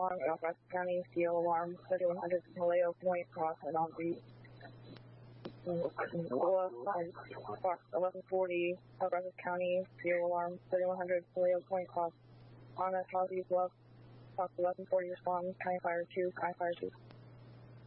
alarm, Brazos County, CO alarm, 3100 Vallejo Point, cross and on beat. Fox 1140, Brazos County, CO alarm, 3100 Vallejo Point, cross on at Southeast Bluff, Fox 1140 respond, County Fire 2, County Fire 2.